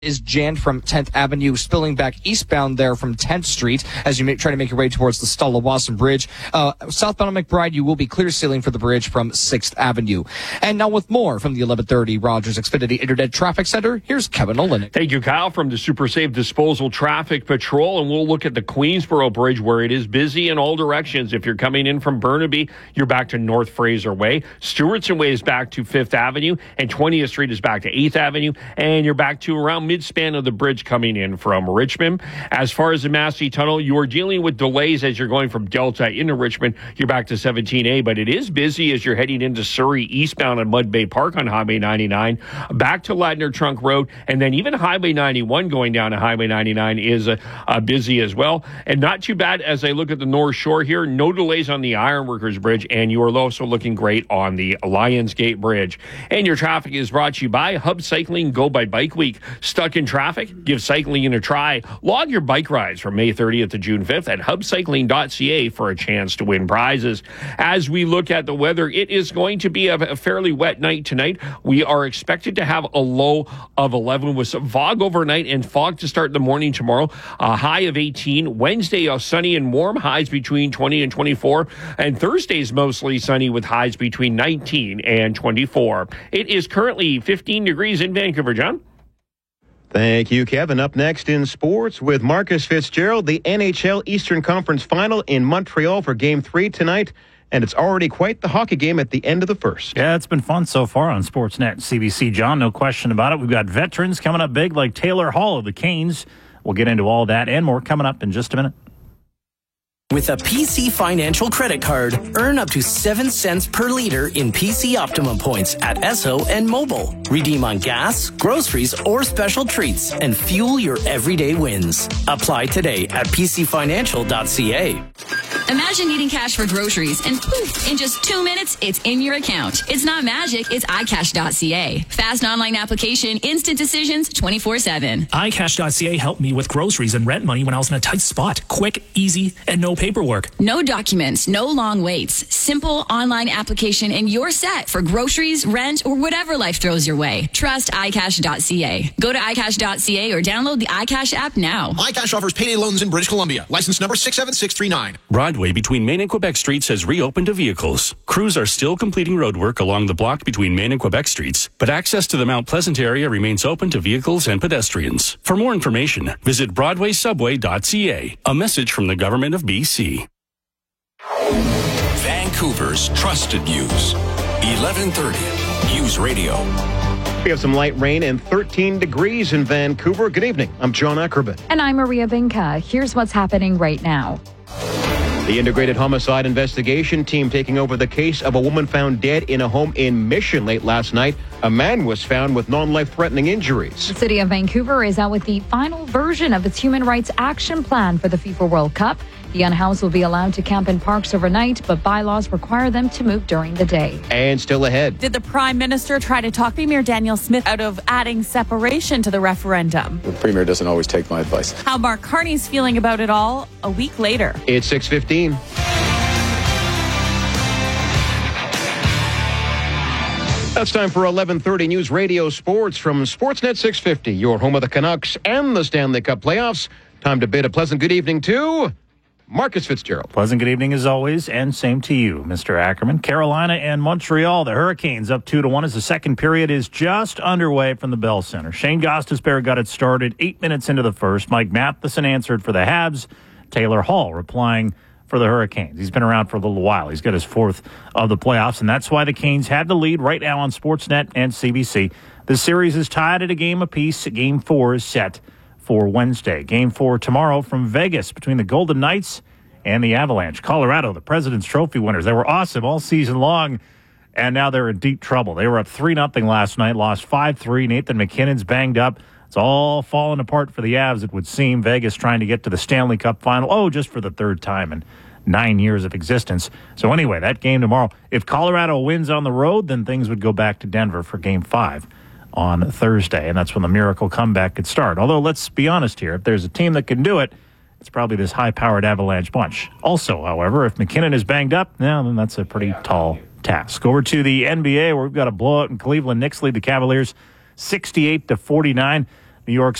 is jammed from 10th Avenue, spilling back eastbound there from 10th Street as you try to make your way towards the Stella-Wasson Bridge. Southbound on McBride, you will be clear sailing for the bridge from 6th Avenue. And now with more from the 1130 Rogers Xfinity Internet Traffic Center, here's Kevin Olenek. Thank you, Kyle, from the Super Safe Disposal Traffic Patrol. And we'll look at the Queensboro Bridge where it is busy in all directions. If you're coming in from Burnaby, you're back to North Fraser Way. Stewartson Way is back to 5th Avenue, and 20th Street is back to 8th Avenue. And you're back to around midspan of the bridge coming in from Richmond. As far as the Massey Tunnel, you are dealing with delays as you're going from Delta into Richmond. You're back to 17A, but it is busy as you're heading into Surrey eastbound on Mud Bay Park on Highway 99, back to Ladner Trunk Road, and then even Highway 91 going down to Highway 99 is busy as well. And not too bad as I look at the North Shore here. No delays on the Ironworkers Bridge, and you are also looking great on the Lions Gate Bridge. And your traffic is brought to you by Hub Cycling Go by Bike Week. Stuck in traffic? Give cycling a try. Log your bike rides from May 30th to June 5th at hubcycling.ca for a chance to win prizes. As we look at the weather, it is going to be a fairly wet night tonight. We are expected to have a low of 11 with some fog overnight and fog to start the morning tomorrow. A high of 18. Wednesday, sunny and warm, highs between 20 and 24. And Thursday's mostly sunny with highs between 19 and 24. It is currently 15 degrees in Vancouver, John. Thank you, Kevin. Up next in sports with Marcus Fitzgerald, the NHL Eastern Conference Final in Montreal for Game 3 tonight. And it's already quite the hockey game at the end of the first. Yeah, it's been fun so far on Sportsnet CBC, John. No question about it. We've got veterans coming up big like Taylor Hall of the Canes. We'll get into all that and more coming up in just a minute. With a PC Financial credit card, earn up to 7 cents per liter in PC Optimum points at Esso and Mobile. Redeem on gas, groceries, or special treats and fuel your everyday wins. Apply today at pcfinancial.ca. Imagine needing cash for groceries and poof, in just 2 minutes, it's in your account. It's not magic, it's iCash.ca. Fast online application, instant decisions, 24/7. iCash.ca helped me with groceries and rent money when I was in a tight spot. Quick, easy, and no paperwork. No documents, no long waits. Simple online application and you're set for groceries, rent, or whatever life throws your way. Trust iCash.ca. Go to iCash.ca or download the iCash app now. iCash offers payday loans in British Columbia. License number 67639. Broadway between Main and Quebec Streets has reopened to vehicles. Crews are still completing roadwork along the block between Main and Quebec Streets, but access to the Mount Pleasant area remains open to vehicles and pedestrians. For more information, visit BroadwaySubway.ca. A message from the Government of BC. Vancouver's trusted news. 1130 News Radio. We have some light rain and 13 degrees in Vancouver. Good evening. I'm John Ackerman. And I'm Maria Binka. Here's what's happening right now. The Integrated Homicide Investigation Team taking over the case of a woman found dead in a home in Mission late last night. A man was found with non-life-threatening injuries. The city of Vancouver is out with the final version of its Human Rights Action Plan for the FIFA World Cup. The unhoused will be allowed to camp in parks overnight, but bylaws require them to move during the day. And still ahead. Did the Prime Minister try to talk Premier Daniel Smith out of adding separation to the referendum? The Premier doesn't always take my advice. How Mark Carney's feeling about it all a week later. It's 6:15. That's time for 1130 News Radio Sports from Sportsnet 650, your home of the Canucks and the Stanley Cup playoffs. Time to bid a pleasant good evening to Marcus Fitzgerald. Pleasant good evening as always, and same to you, Mr. Ackerman. Carolina and Montreal, the Hurricanes up 2-1 as the second period is just underway from the Bell Center. Shane Gostisbehere got it started 8 minutes into the first. Mike Matheson answered for the Habs. Taylor Hall replying for the Hurricanes. He's been around for a little while. He's got his fourth of the playoffs, and that's why the Canes had the lead right now on Sportsnet and CBC. The series is tied at a game apiece. Game 4 is set for Wednesday. Game 4 tomorrow from Vegas between the Golden Knights and the Avalanche. Colorado, the President's Trophy winners. They were awesome all season long, and now they're in deep trouble. They were up 3-0 last night, lost 5-3. Nathan McKinnon's banged up. It's all falling apart for the Avs, it would seem. Vegas trying to get to the Stanley Cup final, just for the third time in 9 years of existence. So anyway, that game tomorrow. If Colorado wins on the road, then things would go back to Denver for Game 5 on Thursday, and that's when the miracle comeback could start. Although, let's be honest here, if there's a team that can do it, it's probably this high-powered Avalanche bunch. Also, however, if McKinnon is banged up, then that's a pretty tall task. Over to the NBA, where we've got a blowout in Cleveland. Knicks lead the Cavaliers 68-49. New York